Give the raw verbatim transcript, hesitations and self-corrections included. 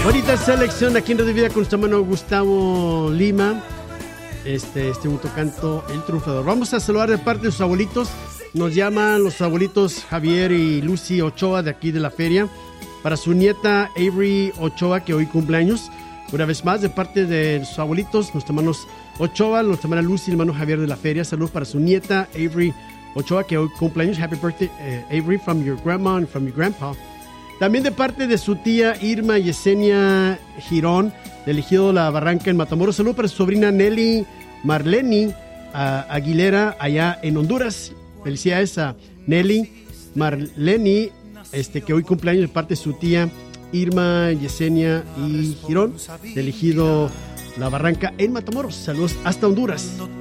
Bonita selección aquí en Radio Vida con nuestro hermano Gustavo Lima. Este, este un canto, El Triunfador. Vamos a saludar de parte de sus abuelitos. Nos llaman los abuelitos Javier y Lucy Ochoa de aquí de la feria. Para su nieta Avery Ochoa, que hoy cumpleaños. Una vez más, de parte de sus abuelitos, nuestros hermanos Ochoa, nuestra hermana Lucy y el hermano Javier de la feria. Saludos para su nieta Avery Ochoa, que hoy cumpleaños. Happy birthday, uh, Avery, from your grandma and from your grandpa. También de parte de su tía Irma Yesenia Girón, del Ejido La Barranca en Matamoros. Saludos para su sobrina Nelly Marleni uh, Aguilera, allá en Honduras. Felicidades a Nelly Marleni, este, que hoy cumpleaños de parte de su tía Irma Yesenia y Girón, del Ejido La Barranca en Matamoros. Saludos hasta Honduras.